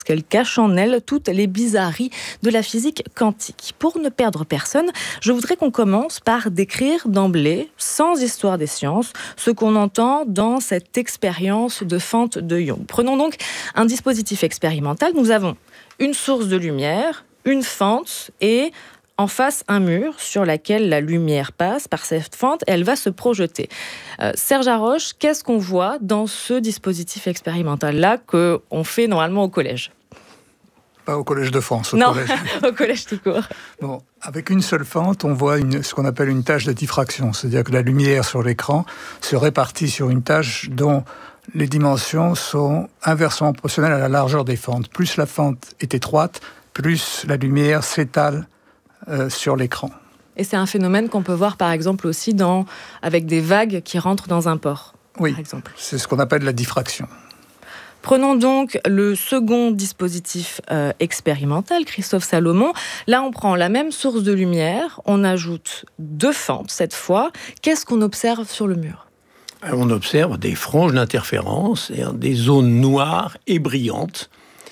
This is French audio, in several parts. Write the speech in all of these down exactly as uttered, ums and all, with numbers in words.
qu'elle cache en elle toutes les bizarreries de la physique quantique. Pour ne perdre personne, je voudrais qu'on commence par décrire d'emblée, sans histoire des sciences, ce qu'on entend dans cette expérience de fente de Young. Prenons donc un dispositif expérimental. Nous avons une source de lumière, une fente et en face un mur sur lequel la lumière passe par cette fente et elle va se projeter. Euh, Serge Haroche, qu'est-ce qu'on voit dans ce dispositif expérimental-là qu'on fait normalement au collège ? Pas au Collège de France. Au non, collège. au collège tout court. Bon, avec une seule fente, on voit une, ce qu'on appelle une tâche de diffraction. C'est-à-dire que la lumière sur l'écran se répartit sur une tâche dont les dimensions sont inversement proportionnelles à la largeur des fentes. Plus la fente est étroite, plus la lumière s'étale euh, sur l'écran. Et c'est un phénomène qu'on peut voir par exemple aussi dans, avec des vagues qui rentrent dans un port. Oui, par exemple. C'est ce qu'on appelle la diffraction. Prenons donc le second dispositif euh, expérimental, Christophe Salomon. Là, on prend la même source de lumière, on ajoute deux fentes cette fois. Qu'est-ce qu'on observe sur le mur ? On observe des franges d'interférence, des zones noires et brillantes.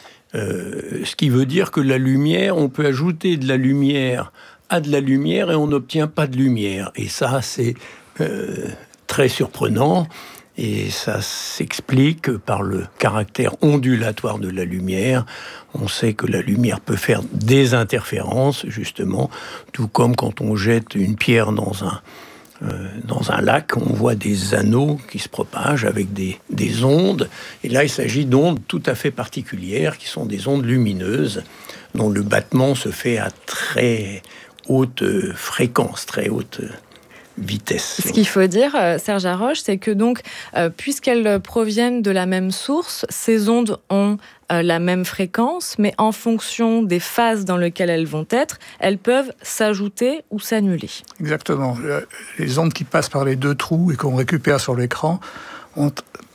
Euh, ce qui veut dire que la lumière, on peut ajouter de la lumière à de la lumière et on n'obtient pas de lumière. Et ça, c'est euh, très surprenant. Et ça s'explique par le caractère ondulatoire de la lumière. On sait que la lumière peut faire des interférences, justement, tout comme quand on jette une pierre dans un, euh, dans un lac, on voit des anneaux qui se propagent avec des, des ondes. Et là, il s'agit d'ondes tout à fait particulières, qui sont des ondes lumineuses, dont le battement se fait à très haute fréquence, très haute vitesse. Ce qu'il faut dire, Serge Haroche, c'est que donc, euh, puisqu'elles proviennent de la même source, ces ondes ont euh, la même fréquence, mais en fonction des phases dans lesquelles elles vont être, elles peuvent s'ajouter ou s'annuler. Exactement. Les ondes qui passent par les deux trous et qu'on récupère sur l'écran ont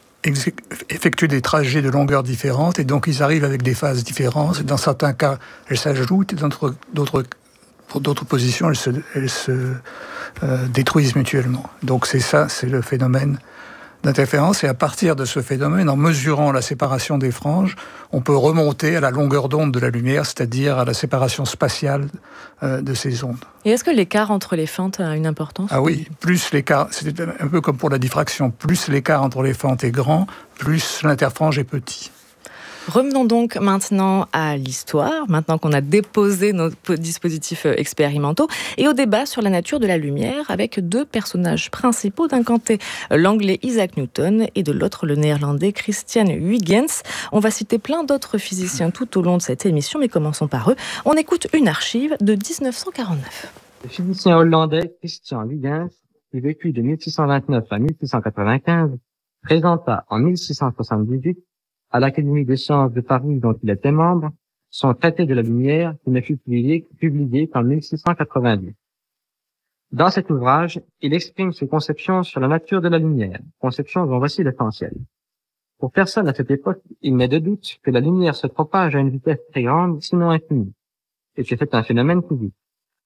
effectué des trajets de longueur différentes et donc ils arrivent avec des phases différentes. Dans certains cas, elles s'ajoutent et dans d'autres Pour d'autres positions, elles se, elles se euh, détruisent mutuellement. Donc c'est ça, c'est le phénomène d'interférence. Et à partir de ce phénomène, en mesurant la séparation des franges, on peut remonter à la longueur d'onde de la lumière, c'est-à-dire à la séparation spatiale euh, de ces ondes. Et est-ce que l'écart entre les fentes a une importance ? Ah oui, plus l'écart, c'est un peu comme pour la diffraction, plus l'écart entre les fentes est grand, plus l'interfrange est petit. Revenons donc maintenant à l'histoire, maintenant qu'on a déposé nos dispositifs expérimentaux, et au débat sur la nature de la lumière avec deux personnages principaux. D'un côté, l'anglais Isaac Newton et de l'autre, le néerlandais Christian Huygens. On va citer plein d'autres physiciens tout au long de cette émission, mais commençons par eux. On écoute une archive de dix-neuf cent quarante-neuf. Le physicien hollandais Christian Huygens, qui vécut de mille six cent vingt-neuf à mille six cent quatre-vingt-quinze, présenta en mille six cent soixante-dix-huit à l'Académie des sciences de Paris dont il était membre, son traité de la lumière qui ne fut publié, publié qu'en mille six cent quatre-vingt-dix. Dans cet ouvrage, il exprime ses conceptions sur la nature de la lumière, conceptions dont voici l'essentiel. Pour personne à cette époque, il n'est de doute que la lumière se propage à une vitesse très grande, sinon infinie, et que c'est un phénomène physique.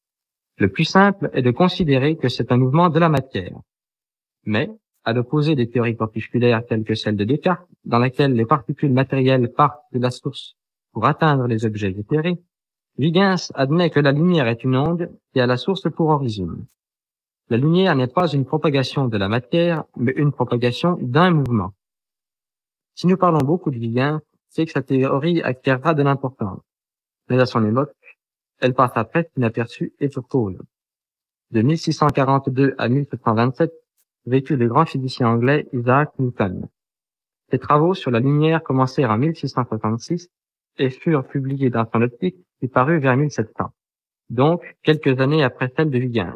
Le plus simple est de considérer que c'est un mouvement de la matière. Mais, à l'opposé des théories corpusculaires telles que celle de Descartes, dans laquelle les particules matérielles partent de la source pour atteindre les objets éthérés, Huygens admet que la lumière est une onde qui a la source pour origine. La lumière n'est pas une propagation de la matière, mais une propagation d'un mouvement. Si nous parlons beaucoup de Huygens, c'est que sa théorie acquérera de l'importance. Mais à son époque, elle passa presque inaperçue et pour cause. De mille six cent quarante-deux à mille sept cent vingt-sept, vécut le grand physicien anglais Isaac Newton. Ses travaux sur la lumière commencèrent en mille six cent soixante-six et furent publiés dans son optique qui parut vers mille sept cents, donc quelques années après celle de Huygens.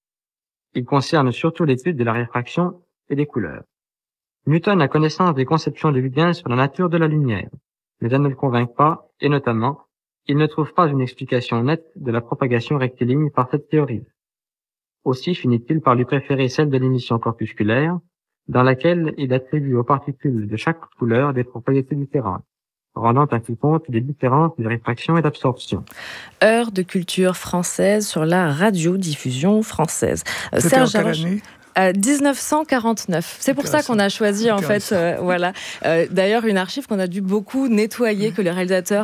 Il concerne surtout l'étude de la réfraction et des couleurs. Newton a connaissance des conceptions de Huygens sur la nature de la lumière, mais elles ne le convainquent pas, et notamment, il ne trouve pas une explication nette de la propagation rectiligne par cette théorie. Aussi finit-il par lui préférer celle de l'émission corpusculaire, dans laquelle il attribue aux particules de chaque couleur des propriétés différentes, rendant ainsi compte des différences de réfraction et d'absorption. Heure de culture française sur la radiodiffusion française. C'était Serge en quelle Haroche, année ? Euh, dix-neuf cent quarante-neuf. C'est pour ça qu'on a choisi en fait, euh, voilà. Euh, d'ailleurs, une archive qu'on a dû beaucoup nettoyer, que le réalisateur